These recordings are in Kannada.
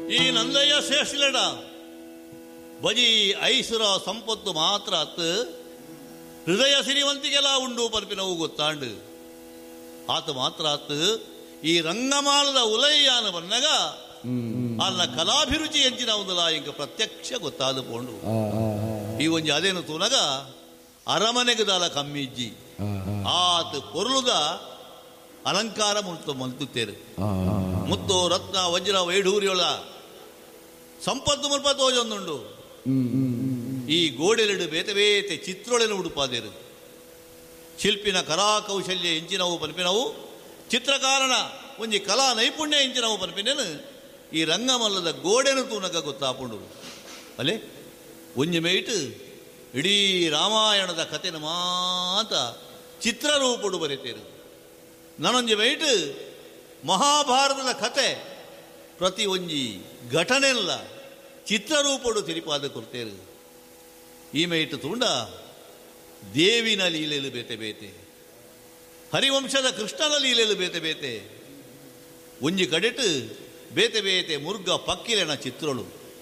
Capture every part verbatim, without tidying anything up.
ಈ ನಂದಯ್ಯ ಶ್ರೇಷ್ಠಲಡ ಬಜಿ ಐಸುರ ಸಂಪತ್ತು ಮಾತ್ರ ಅತ್ತು ಹೃದಯ ಸಿರಿವಂತಿಗೆಲ್ಲ ಉಂಡು ಪರ್ಪಿನವು ಗೊತ್ತಾಂಡು ಆತ ಮಾತ್ರ ಆತು ಈ ರಂಗಮಾಲದ ಉಲಯ್ಯಾನ ಬನ್ನಗ ಅಲ್ಲ ಕಲಾಭಿರುಚಿ ಎಂಚಿನ ಒಂದಲ್ಲ ಇಂಕ ಪ್ರತ್ಯಕ್ಷ ಗೊತ್ತಾದ ಪೋಂಡು ಈ ಒಂಜಿ ಅದೇನು ತೂನಗ ಅರಮನೆಗೆ ದಾಲ ಕಮ್ಮಿಜ್ಜಿ ಆತ ಪೊರ್ಲುದ ಅಲಂಕಾರ ಮುಲ್ತು ಮಲ್ತುತ್ತೇರು ಮುತ್ತು ರತ್ನ ವಜ್ರ ವೈಢೂರ್ಯೊಳ ಸಂಪತ್ತು ಮುಲ್ಪ ತೋಜೊಂದುಂಡು ಈ ಗೋಡೆಲೆಡು ಬೇತೆ ಬೇತೆ ಚಿತ್ರೊಳೆನ ಉಡುಪಾದೇರು ಶಿಲ್ಪಿನ ಕಲಾ ಕೌಶಲ್ಯ ಎಂಚಿನವು ಪನ್ಪಿನವು ಚಿತ್ರಕಾರನ ಒಂಜಿ ಕಲಾ ನೈಪುಣ್ಯ ಎಂಚಿನವು ಪನ್ಪಿನೇನು ಈ ರಂಗಮಲ್ಲದ ಗೋಡೆನು ತೂನಗ ಗೊತ್ತಾಪುಂಡು ಅಲ್ಲೇ ಒಂಜಿ ಮೇಯ್ಟು ಇಡೀ ರಾಮಾಯಣದ ಕಥೆನ ಮಾತ ಚಿತ್ರರೂಪಡು ಬರೀತೇರು ನಾನೊಂಜಿ ಮೇಯ್ಟು ಮಹಾಭಾರತದ ಕತೆ ಪ್ರತಿ ಒಂಜಿ ಘಟನೆಲ್ಲ ಚಿತ್ರರೂಪಡು ತಿರಿಪಾದ ಕೊಡ್ತೇರು ಈ ಮೇಯ್ಟು ತುಂಡ ದೇವಿನ ಲೀಲೆಲು ಬೇತೆ ಬೇತೆ ಹರಿವಂಶದ ಕೃಷ್ಣನ ಲೀಲೆಲು ಬೇತೆ ಬೇತೆ ಒಂಜಿ ಕಡೆಟು ಬೇತೆ ಬೇತೆ ಮುರ್ಗ ಪಕ್ಕಿಲೆನ ಚಿತ್ರಳು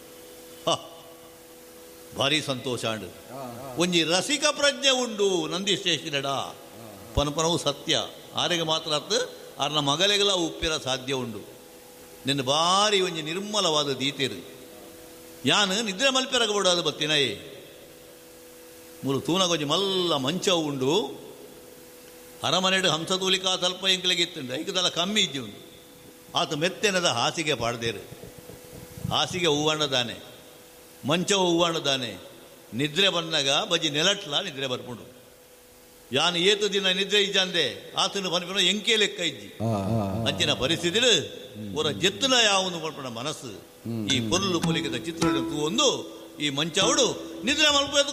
ಭಾರಿ ಸಂತೋಷ ಅಂಡು ಒಂಜಿ ರಸಿಕ ಪ್ರಜ್ಞೆ ಉಂಡು ನಂದಿಶೇಷಿನಡ ಪನಪನವು ಸತ್ಯ ಆರೆಗೆ ಮಾತ್ರ ಅರ್ಥ ಆರ್ನ ಮಗಲೆಗೆಲ್ಲ ಉಪ್ಪಿರ ಸಾಧ್ಯ ಉಂಡು ನಿನ್ನ ಭಾರಿ ಒಂಜಿ ನಿರ್ಮಲವಾದ ದೀತೆರು ಯಾನು ನಿದ್ರೆ ಮಲ್ಪೆರಗಬಾರ್ದು ಬತ್ತಿನಯೇ ಮೂರು ತೂನಗೊಂಜಿ ಮಲ್ಲ ಮಂಚ ಉಂಡು ಅರಮನೆಡು ಹಂಸತೂಲಿಕಾ ತಲ್ಪ ಎಂಕ್ಲೆಗಿತ್ತುಂಡು ಐಕದಲ್ಲ ಕಮ್ಮಿ ಇಜ್ಜಿ ಉಂಡು ಆತ ಮೆತ್ತೆನದ ಹಾಸಿಗೆ ಪಾಡ್ದೇರು ಹಾಸಿಗೆ ಹೂವಣ್ಣದಾನೆ ಮಂಚ ಹೂವಣ್ಣದಾನೆ ನಿದ್ರೆ ಬಂದಾಗ ಬಜ್ಜಿ ನೆಲಟ್ಲ ನಿದ್ರೆ ಬರ್ಕೊಂಡು ಯಾನು ಏತು ದಿನ ನಿದ್ರೆ ಇಜ್ಜಂದೆ ಆತನು ಬನ್ಪಿನ ಎಂಕೆ ಲೆಕ್ಕ ಇಜ್ಜಿ ಅಂಚಿನ ಪರಿಸ್ಥಿತಿಲು ಅವರ ಜೆತ್ತುನ ಯಾವನು ಬರ್ಪಣ ಮನಸ್ಸು ಈ ಪೊರ್ಲು ಪೊಲಿಕದ ಚಿತ್ರ ತೂ ಒಂದು ಈ ಮಂಚ ಅವಡು ನಿದ್ರೆ ಮಲ್ಪೋದು